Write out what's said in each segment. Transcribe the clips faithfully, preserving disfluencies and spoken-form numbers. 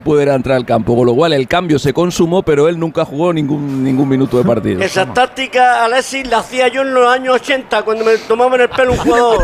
pudiera entrar al campo, con lo cual el cambio se consumó, pero él nunca jugó ningún ningún minuto de partido. Esa táctica, Alexis, la hacía yo en los años ochenta, cuando me tomaban el pelo un jugador.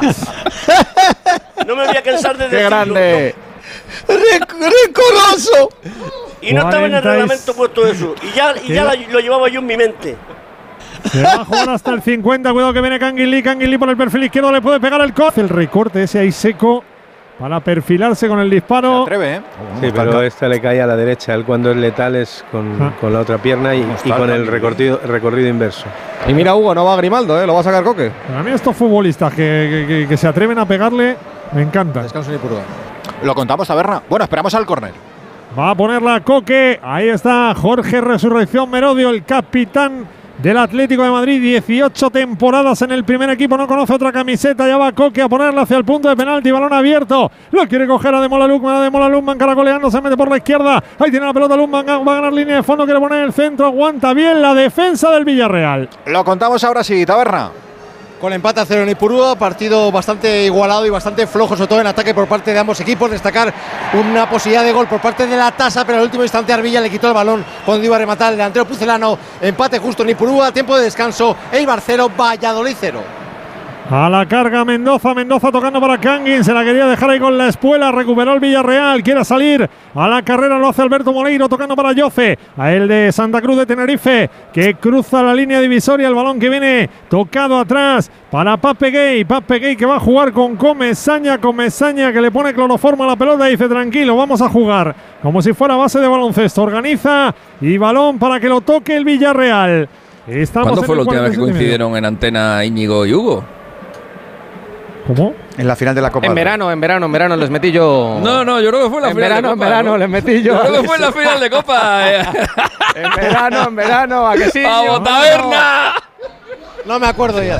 No me voy a cansar de decirlo. ¡Qué grande! ¡Recoroso! Y no estaba en el reglamento puesto eso. Y ya, y ya la, lo llevaba yo en mi mente. Se va a jugar hasta el cincuenta. Cuidado que viene Kangin Lee. Kangin Lee por el perfil izquierdo. Le puede pegar el corte. El recorte ese ahí seco para perfilarse con el disparo. Se atreve, ¿eh? Sí, pero esta le cae a la derecha. Él cuando es letal es con, ah. con la otra pierna y, y con el recorrido, recorrido inverso. Y mira, Hugo, no va a Grimaldo, ¿eh? Lo va a sacar Coque. A mí estos futbolistas que, que, que, que se atreven a pegarle, me encanta. Descanso ni purga. Lo contamos, Taberna. Bueno, esperamos al córner. Va a ponerla Coque. Ahí está Jorge Resurrección Merodio, el capitán del Atlético de Madrid. dieciocho temporadas en el primer equipo, no conoce otra camiseta. Ya va Coque a ponerla hacia el punto de penalti. Balón abierto. Lo quiere coger a Ademola Lookman. Ademola Lookman caracoleando, se mete por la izquierda. Ahí tiene la pelota Lookman. Va a ganar línea de fondo. Quiere poner el centro. Aguanta bien la defensa del Villarreal. Lo contamos ahora sí, Taberna. Con empate a cero en Ipurúa, partido bastante igualado y bastante flojo, sobre todo en ataque por parte de ambos equipos. Destacar una posibilidad de gol por parte de la Tasa, pero en el último instante Arvilla le quitó el balón cuando iba a rematar el delantero pucelano. Empate justo en Ipurúa, tiempo de descanso. Eibar cero, Valladolid cero. A la carga Mendoza, Mendoza tocando para Kangin, se la quería dejar ahí con la espuela, recuperó el Villarreal, quiere salir a la carrera, lo hace Alberto Moleiro tocando para Yoce, a el de Santa Cruz de Tenerife, que cruza la línea divisoria, el balón que viene tocado atrás para Pape Gay, Pape Gay que va a jugar con Comesaña, Comesaña que le pone cloroformo a la pelota y dice tranquilo, vamos a jugar, como si fuera base de baloncesto, organiza y balón para que lo toque el Villarreal. Estamos ¿Cuándo fue la última vez que coincidieron medio. en antena Íñigo y Hugo? ¿Cómo? En la final de la Copa. En verano, en verano, en verano les metí yo. No, no, yo creo que fue la en final verano, de Copa. En verano, ¿no? les metí yo. Yo creo que fue en la final de Copa. En verano, en verano, ¿a que sí? ¡Vamos, Taberna! No me acuerdo ya.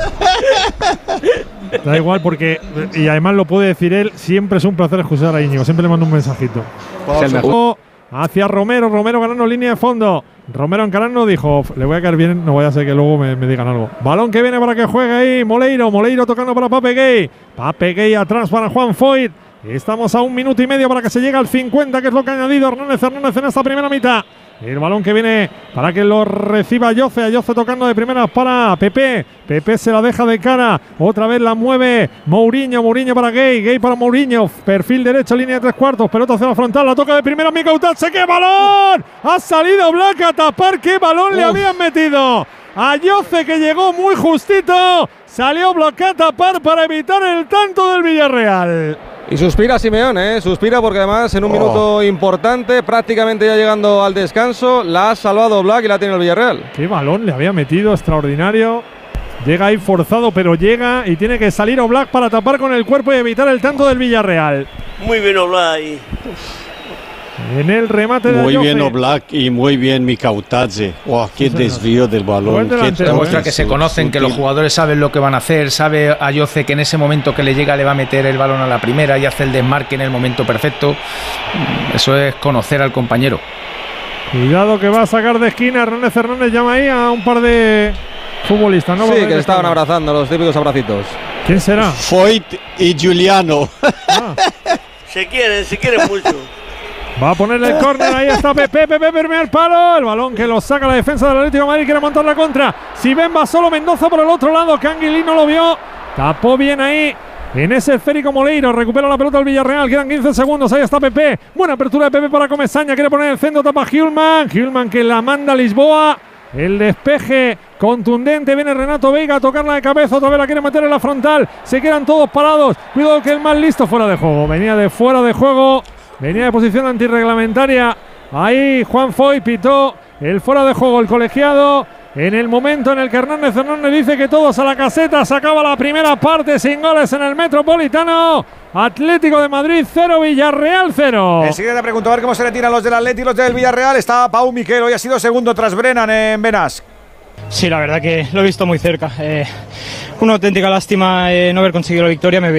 Da igual porque, y además lo puede decir él, siempre es un placer escuchar a Íñigo, siempre le mando un mensajito. Es el mejor. Hacia Romero, Romero ganando línea de fondo. Romero encarando, dijo, le voy a caer bien, no vaya a ser que luego me, me digan algo. Balón que viene para que juegue ahí, Moleiro, Moleiro tocando para Pape Gay. Pape Gay atrás para Juan Foyt. Estamos a un minuto y medio para que se llegue al cincuenta, que es lo que ha añadido Hernández Hernández en esta primera mitad. El balón que viene para que lo reciba Yoce, a Yoce tocando de primeras para Pepe. Pepe se la deja de cara, otra vez la mueve Mourinho, Mourinho para Gay, Gay para Mourinho, perfil derecho, línea de tres cuartos, pelota hacia la frontal, la toca de primera Mika Utache, ¡qué balón! Ha salido Black a tapar, ¡qué balón Uf. le habían metido! A Yoce que llegó muy justito, salió Black a tapar para evitar el tanto del Villarreal. Y suspira Simeone, ¿eh? Suspira porque además en un oh. minuto importante, prácticamente ya llegando al descanso, la ha salvado Black y la tiene el Villarreal. Qué balón le había metido, extraordinario. Llega ahí forzado, pero llega y tiene que salir Oblak para tapar con el cuerpo y evitar el tanto del Villarreal. Muy bien Oblak ahí. En el remate de Muy bien Oblak y muy bien Mika Utache. Oh, qué desvío del balón. Demuestra que se conocen, que los jugadores saben lo que van a hacer. Sabe a Yoce que en ese momento que le llega le va a meter el balón a la primera y hace el desmarque en el momento perfecto. Eso es conocer al compañero. Cuidado que va a sacar de esquina. Hernández Hernández llama ahí a un par de futbolistas, ¿no? Sí, que le estaban abrazando, los típicos abracitos. ¿Quién será? Foyt y Giuliano. Ah. Se quieren, se quieren mucho. Va a poner el córner, ahí está Pepe, Pepe, primer palo, el balón que lo saca la defensa del Atlético de Madrid, quiere montar la contra, si ven va solo Mendoza por el otro lado, Kangin Lee no lo vio, tapó bien ahí, en ese esférico Moleiro, recupera la pelota del Villarreal, quedan quince segundos, ahí está Pepe, buena apertura de Pepe para Comesaña, quiere poner el centro, tapa Hjulman, Hjulman que la manda a Lisboa, el despeje contundente, viene Renato Veiga a tocarla de cabeza, otra vez la quiere meter en la frontal, se quedan todos parados, cuidado que el más listo fuera de juego, venía de fuera de juego, venía de posición antirreglamentaria. Ahí Juan Foyt pitó el fuera de juego, el colegiado. En el momento en el que Hernández Hernández dice que todos a la caseta, se acaba la primera parte sin goles en el Metropolitano. Atlético de Madrid cero, Villarreal cero. Enseguida te pregunto a ver cómo se le tiran los del Atlético y los del Villarreal. Está Pau Miquel, hoy ha sido segundo tras Brennan en Benasc. Sí, la verdad que lo he visto muy cerca. Eh, una auténtica lástima eh, no haber conseguido la victoria. Me